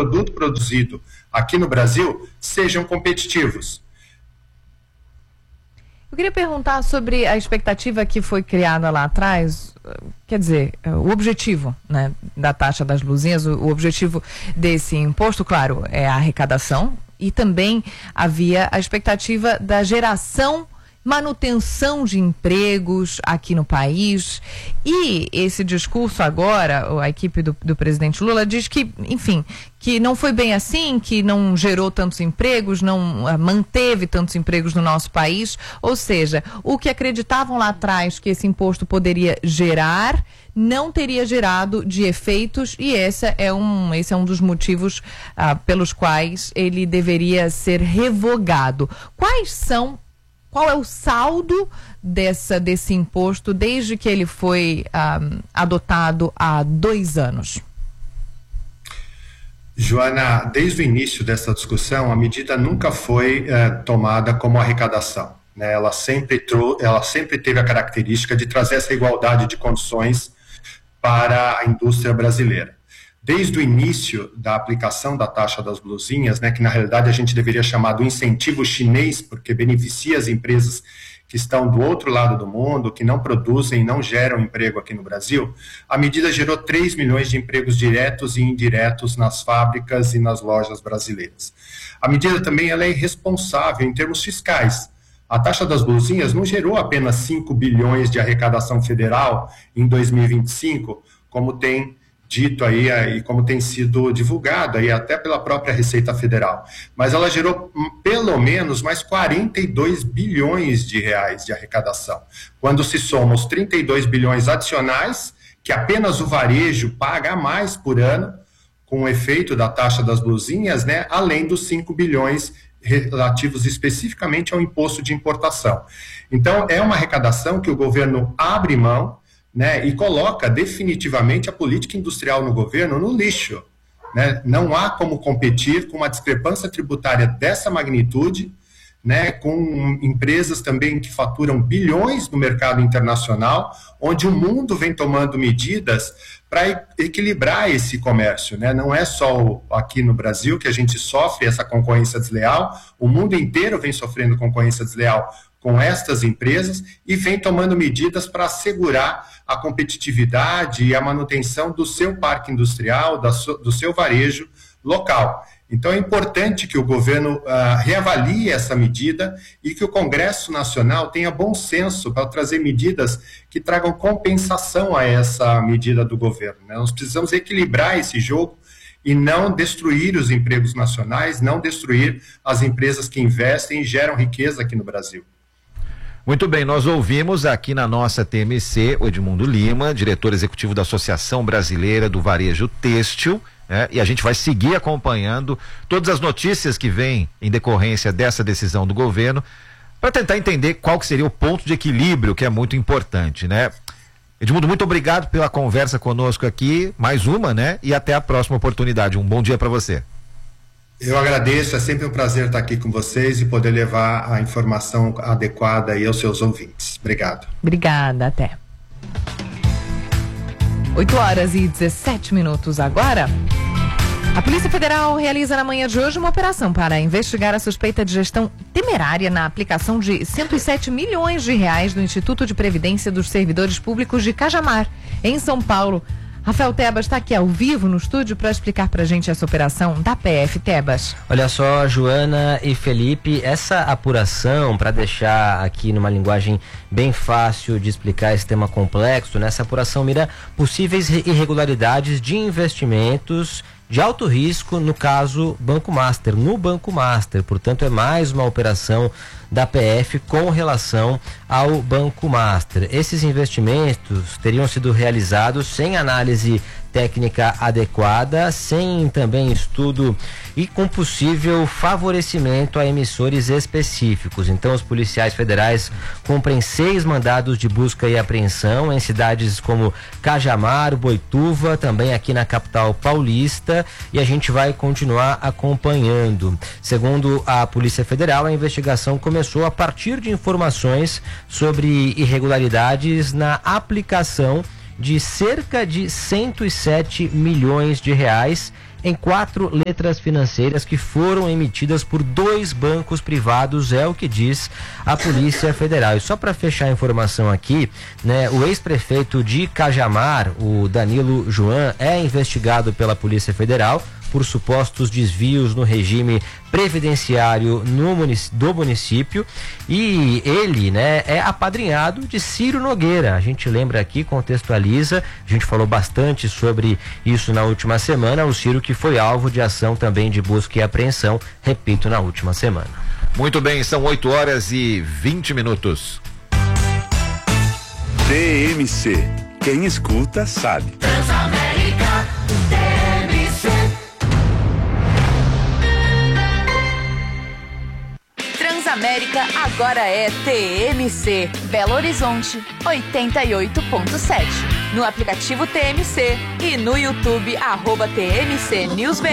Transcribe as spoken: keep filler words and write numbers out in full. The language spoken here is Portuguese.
produto produzido aqui no Brasil sejam competitivos. Eu queria perguntar sobre a expectativa que foi criada lá atrás, quer dizer, o objetivo, né, da taxa das luzinhas, o, o objetivo desse imposto, claro, é a arrecadação, e também havia a expectativa da geração, manutenção de empregos aqui no país. E esse discurso agora, a equipe do, do presidente Lula diz que, enfim, que não foi bem assim, que não gerou tantos empregos, não uh, manteve tantos empregos no nosso país. Ou seja, o que acreditavam lá atrás que esse imposto poderia gerar, não teria gerado de efeitos, e esse é um, esse é um dos motivos uh, pelos quais ele deveria ser revogado. Quais são Qual é o saldo dessa, desse imposto desde que ele foi um, adotado há dois anos? Joana, desde o início dessa discussão, a medida nunca foi eh, tomada como arrecadação, né? Ela sempre, trou- ela sempre teve a característica de trazer essa igualdade de condições para a indústria brasileira. Desde o início da aplicação da taxa das blusinhas, né, que na realidade a gente deveria chamar do incentivo chinês, porque beneficia as empresas que estão do outro lado do mundo, que não produzem e não geram emprego aqui no Brasil, a medida gerou três milhões de empregos diretos e indiretos nas fábricas e nas lojas brasileiras. A medida também ela é irresponsável em termos fiscais. A taxa das blusinhas não gerou apenas cinco bilhões de arrecadação federal em dois mil e vinte e cinco, como tem dito aí, e como tem sido divulgado aí até pela própria Receita Federal, mas ela gerou pelo menos mais quarenta e dois bilhões de reais de arrecadação, quando se soma os trinta e dois bilhões adicionais que apenas o varejo paga a mais por ano com o efeito da taxa das blusinhas, né, além dos cinco bilhões relativos especificamente ao imposto de importação. Então é uma arrecadação que o governo abre mão, né, e coloca definitivamente a política industrial no governo no lixo, né? Não há como competir com uma discrepância tributária dessa magnitude, né, com empresas também que faturam bilhões no mercado internacional, onde o mundo vem tomando medidas para equilibrar esse comércio, né? Não é só aqui no Brasil que a gente sofre essa concorrência desleal, o mundo inteiro vem sofrendo concorrência desleal com estas empresas e vem tomando medidas para assegurar a competitividade e a manutenção do seu parque industrial, da so, do seu varejo local. Então é importante que o governo uh, reavalie essa medida e que o Congresso Nacional tenha bom senso para trazer medidas que tragam compensação a essa medida do governo, né? Nós precisamos equilibrar esse jogo e não destruir os empregos nacionais, não destruir as empresas que investem e geram riqueza aqui no Brasil. Muito bem, nós ouvimos aqui na nossa T M C o Edmundo Lima, diretor executivo da Associação Brasileira do Varejo Têxtil, né? E a gente vai seguir acompanhando todas as notícias que vêm em decorrência dessa decisão do governo para tentar entender qual que seria o ponto de equilíbrio, que é muito importante, né? Edmundo, muito obrigado pela conversa conosco aqui, mais uma, né? E até a próxima oportunidade. Um bom dia para você. Eu agradeço, é sempre um prazer estar aqui com vocês e poder levar a informação adequada aí aos seus ouvintes. Obrigado. Obrigada, até. oito horas e dezessete minutos agora. A Polícia Federal realiza na manhã de hoje uma operação para investigar a suspeita de gestão temerária na aplicação de cento e sete milhões de reais do Instituto de Previdência dos Servidores Públicos de Cajamar, em São Paulo. Rafael Tebas está aqui ao vivo no estúdio para explicar para a gente essa operação da P F. Tebas. Olha só, Joana e Felipe, essa apuração, para deixar aqui numa linguagem bem fácil de explicar esse tema complexo, nessa apuração mira possíveis irregularidades de investimentos de alto risco, no caso Banco Master, no Banco Master. Portanto, é mais uma operação da P F com relação ao Banco Master. Esses investimentos teriam sido realizados sem análise técnica adequada, sem também estudo e com possível favorecimento a emissores específicos. Então, os policiais federais cumprem seis mandados de busca e apreensão em cidades como Cajamar, Boituva, também aqui na capital paulista, e a gente vai continuar acompanhando. Segundo a Polícia Federal, a investigação começou a partir de informações sobre irregularidades na aplicação de cerca de cento e sete milhões de reais em quatro letras financeiras que foram emitidas por dois bancos privados, é o que diz a Polícia Federal. E só para fechar a informação aqui, né, o ex-prefeito de Cajamar, o Danilo Joan, é investigado pela Polícia Federal por supostos desvios no regime previdenciário no munic- do município, e ele, né, é apadrinhado de Ciro Nogueira. A gente lembra aqui, contextualiza, a gente falou bastante sobre isso na última semana, o Ciro que foi alvo de ação também de busca e apreensão, repito, na última semana. Muito bem, são oito horas e vinte minutos. T M C, quem escuta sabe. Transamérica, T M C. Transamérica agora é T M C, Belo Horizonte, oitenta e oito ponto sete. No aplicativo T M C e no YouTube, arroba T M C News B